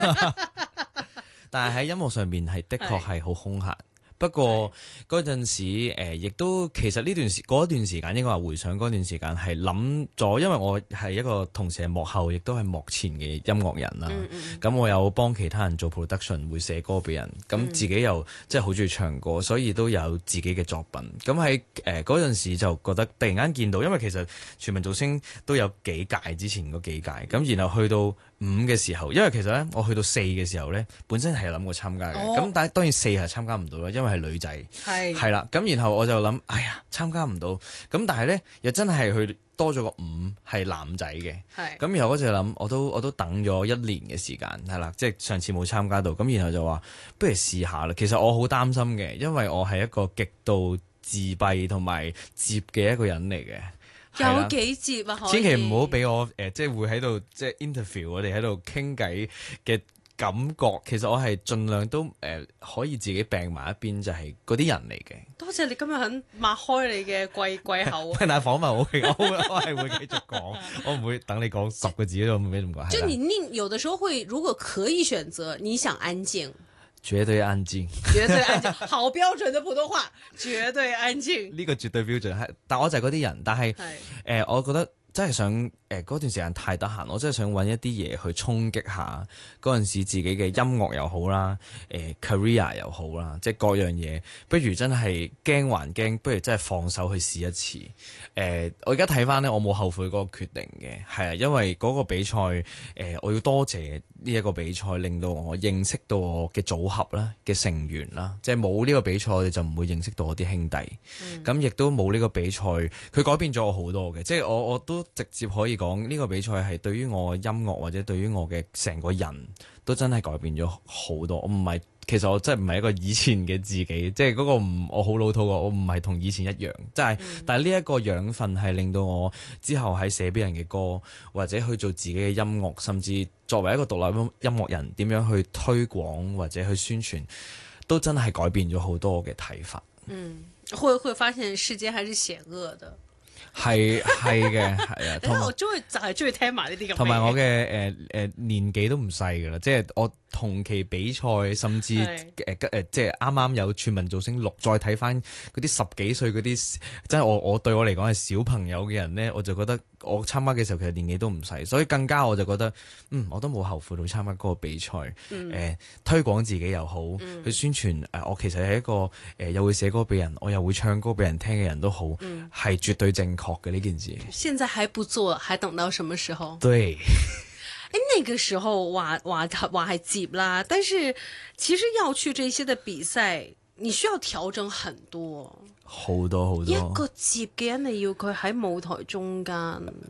但係喺音樂上面係的確係好空閒。不過嗰陣時，亦都其實嗰段時間應該話回想嗰段時間係諗咗，因為我係一個同時係幕後，亦都係幕前嘅音樂人啦。咁我有幫其他人做 production，會寫歌俾人。咁自己又即係好中意唱歌，所以都有自己嘅作品。咁喺嗰陣時就覺得突然間見到，因為其實全民造星都有幾屆之前嗰幾屆，咁然後去到5嘅時候，因為其實咧我去到4嘅時候咧，本身係諗過參加嘅，咁但係當然4係參加唔到啦，因為係女仔，係啦，咁然後我就諗，哎呀參加唔到，咁但係咧又真係去多咗個5係男仔嘅，咁然後我就諗，我都等咗1年嘅時間，係啦，即係上次冇參加到，咁然後就話不如試下啦。其實我好擔心嘅，因為我係一個極度自閉同埋接嘅一個人嚟嘅。 有幾接啊？ 千祈唔好俾我即係會喺度即係 interview 我哋喺度傾偈嘅感覺。其實我係盡量都可以自己病埋一邊，就係嗰啲人嚟嘅。 多謝你今日肯擘開你嘅貴口。 但係訪問我係會繼續講，我唔會等你講10個字都唔俾咁講。 就你有的時候會，如果可以選擇，你想安靜。 絕對安靜， 絕對安靜，好標準的普通話，絕對安靜。 呢個絕對標準係，但我就係嗰啲人，但係我覺得真係想嗰段時間太得閒，我真係想揾一啲嘢去衝擊下嗰陣時自己嘅音樂又好啦，career 又好啦，即係各樣嘢，不如真係驚還驚，不如真係放手去試一次。我而家睇翻呢，我冇後悔嗰個決定嘅，係啊，因為嗰個比賽我要多謝呢一個比賽，令到我認識到我嘅組合啦嘅成員啦，即係冇呢個比賽我哋就唔會認識到我啲兄弟，咁亦都冇呢個比賽，佢改變咗我好多嘅，即係我都直接可以講呢個比賽係對於我音樂或者對於我嘅成個人都真係改變咗好多。我唔係，其實我真係唔係一個以前嘅自己，即係嗰個我好老土嘅，我唔係同以前一樣，即係但係呢一個養分係令到我之後喺寫俾人嘅歌或者去做自己嘅音樂，甚至作為一個獨立音樂人點樣去推廣或者去宣傳，都真係改變咗好多嘅睇法。 會發現世界還是險惡的。 係嘅，係啊。同埋我中意就係中意聽埋呢啲咁。 同埋我嘅年紀都唔細噶啦，即係我同期比賽，甚至即係啱啱有全民造星6，再睇翻嗰啲10幾歲嗰啲，即係我對我嚟講係小朋友嘅人咧，我就覺得我參加嘅時候其實年紀都唔細，所以更加我就覺得我都冇後悔到參加嗰個比賽。推廣自己又好，去宣傳我其實係一個又會寫歌俾人，我又會唱歌俾人聽嘅人都好，係絕對正確嘅呢件事。 現在還不做，還等到什麼時候？ 對。 那個時候話係接啦，但是其實要去這些的比賽，你需要調整很多，好多。一個接嘅人你要佢喺舞台中間。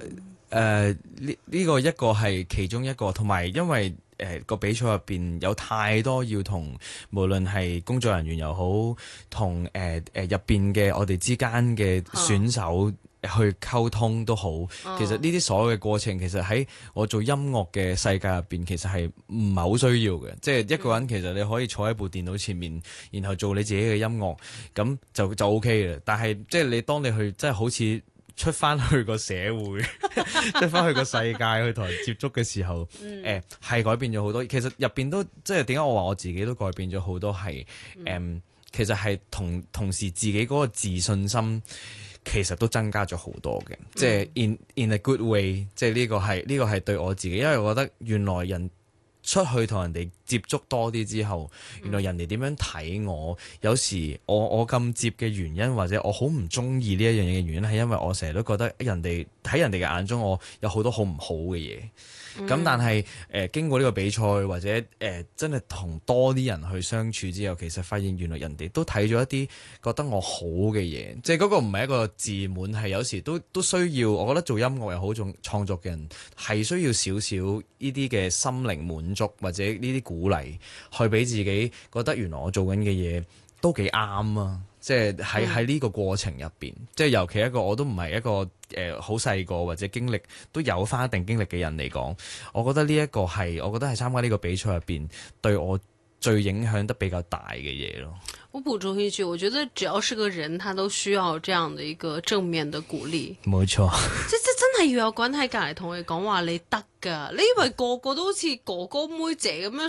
呢個一個係其中一個，同埋因為個比賽入邊有太多要同無論係工作人員又好，同入邊嘅我哋之間嘅選手去溝通都好，其實呢啲所有嘅過程，其實喺我做音樂嘅世界入邊，其實係唔係好需要嘅。即係一個人其實你可以坐喺部電腦前面，然後做你自己嘅音樂，咁就 OK 嘅。但係即係當你去即係好似出翻去個社會，出翻去個世界去同人接觸嘅時候，係改變咗好多。其實入邊都即係點解我話我自己都改變咗好多係其實係同時自己嗰個自信心其實都增加咗好多嘅，即係 in a good way， 即係呢個係對我自己，因為我覺得原來人出去同人哋接觸多啲之後，原來人哋點樣睇我，有時我咁接嘅原因，或者我好唔中意呢一樣嘢嘅原因，係因為我成日都覺得人哋喺人哋嘅眼中，我有好多好唔好嘅嘢。咁但係經過呢個比賽或者真係同多啲人去相處之後，其實發現原來人哋都睇咗一啲覺得我好嘅嘢，即係嗰個唔係一個自滿，係有時都需要。我覺得做音樂又好，做創作嘅人係需要少少呢啲嘅心靈滿足或者呢啲鼓勵，去俾自己覺得原來我做緊嘅嘢都幾啱啊！即係喺呢個過程入邊，即係尤其一個我都唔係一個好細個或者經歷都有翻一定經歷嘅人嚟講，我覺得呢一個係我覺得係參加呢個比賽入邊對我最影響得比較大嘅嘢咯。 我補充一句，我覺得只要是個人，他都需要這樣的一個正面的鼓勵。 冇錯， 即真係要有個人喺隔離同你講話你得㗎，你以為個個都好似哥哥妹姐咁樣